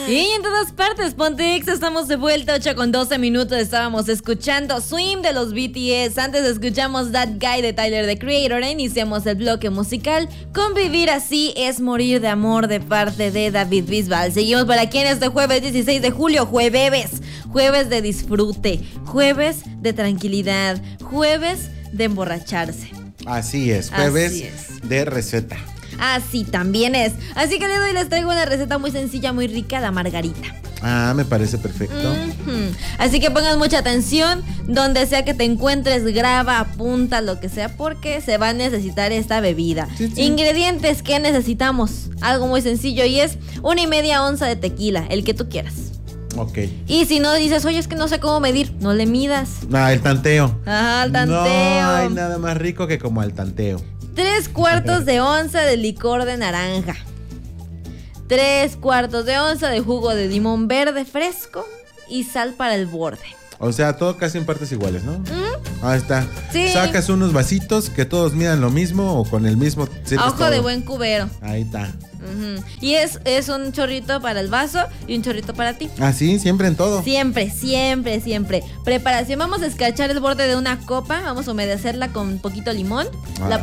Y en todas partes, Ponte Exa, estamos de vuelta, 8:12. Estábamos escuchando Swim de los BTS. Antes escuchamos That Guy de Tyler, the Creator. Iniciamos el bloque musical con Vivir Así es Morir de Amor de parte de David Bisbal. Seguimos por aquí en este jueves 16 de julio, jueves de disfrute, jueves de tranquilidad, jueves de emborracharse. Así es, jueves de receta. Así también es. Así que el día de hoy les traigo una receta muy sencilla, muy rica, la margarita. Me parece perfecto. Así que pongan mucha atención, donde sea que te encuentres, graba, apunta, lo que sea, porque se va a necesitar esta bebida. Sí. Ingredientes que necesitamos, algo muy sencillo, y es 1.5 onzas de tequila, el que tú quieras. Ok. Y si no dices, oye, es que no sé cómo medir, no le midas. El tanteo. El tanteo. No hay nada más rico que como el tanteo. 3/4 de onza de licor de naranja. 3/4 de onza de jugo de limón verde fresco y sal para el borde. O sea, todo casi en partes iguales, ¿no? Ahí está. Sí. Sacas unos vasitos que todos midan lo mismo o con el mismo. A ojo de buen cubero. Ahí está. Y es un chorrito para el vaso y un chorrito para ti. Sí, siempre en todo. Siempre. Preparación. Vamos a escarchar el borde de una copa. Vamos a humedecerla con un poquito de limón. La